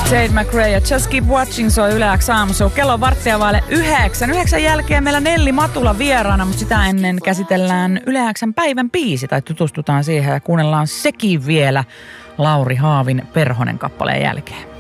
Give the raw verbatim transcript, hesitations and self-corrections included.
Tate McRae ja Just Keep Watching soi Yle X aamushow. Kello on varttia vaille yhdeksän. Yhdeksän jälkeen meillä Nelli Matula vieraana, mutta sitä ennen käsitellään Yle X:n päivän biisi tai tutustutaan siihen ja kuunnellaan sekin vielä Lauri Haavin Perhonen kappaleen jälkeen.